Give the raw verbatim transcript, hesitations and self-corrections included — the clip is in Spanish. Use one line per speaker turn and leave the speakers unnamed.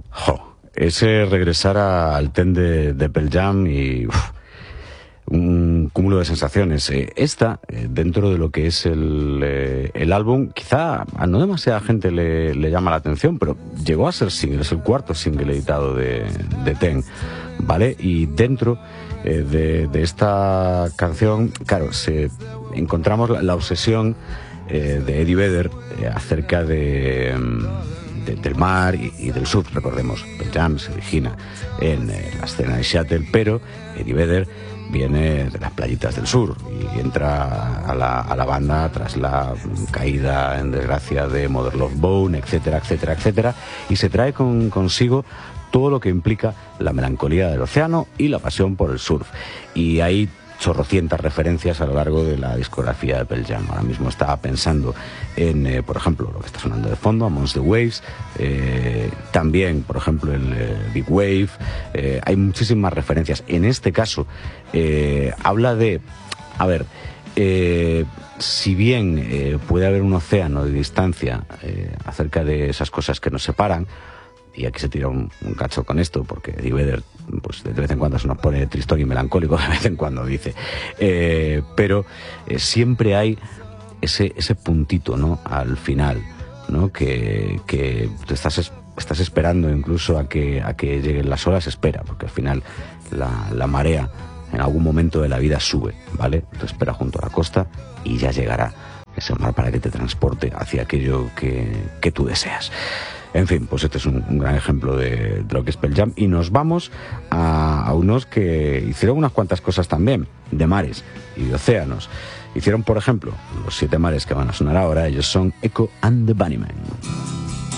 Jo, ese regresar a, al ten de, de Pearl Jam y uf, un cúmulo de sensaciones. Eh, esta, eh, dentro de lo que es el, eh, el álbum, quizá a no demasiada gente le, le llama la atención, pero llegó a ser single, es el cuarto single editado de, de Ten, ¿vale? Y dentro eh, de, de esta canción, claro, se, encontramos la, la obsesión eh, de Eddie Vedder eh, acerca de... De, del mar y, y del surf. Recordemos, Pearl Jam se origina en eh, la escena de Seattle, pero Eddie Vedder viene de las playitas del sur y entra a la, a la banda tras la caída en desgracia de Mother Love Bone, etcétera, etcétera, etcétera, y se trae con, consigo todo lo que implica la melancolía del océano y la pasión por el surf. Y hay chorrocientas referencias a lo largo de la discografía de Pearl Jam. Ahora mismo estaba pensando en, eh, por ejemplo, lo que está sonando de fondo, Amongst the Waves, eh, también, por ejemplo, el eh, Big Wave, eh, hay muchísimas referencias. En este caso, eh, habla de, a ver, eh, si bien eh, puede haber un océano de distancia eh, acerca de esas cosas que nos separan, y aquí se tira un, un cacho con esto, porque Eddie Vedder, pues de vez en cuando se nos pone tristón y melancólico, de vez en cuando dice, eh, pero eh, siempre hay ese, ese puntito, ¿no?, al final, ¿no?, que, que te estás, es, estás esperando incluso a que, a que lleguen las olas, espera, porque al final la, la marea en algún momento de la vida sube, ¿vale? Tú espera junto a la costa y ya llegará ese mar para que te transporte hacia aquello que, que tú deseas. En fin, pues este es un, un gran ejemplo de, de lo que es Pearl Jam. Y nos vamos a, a unos que hicieron unas cuantas cosas también, de mares y de océanos. Hicieron, por ejemplo, los siete mares que van a sonar ahora. Ellos son Echo and the Bunnymen.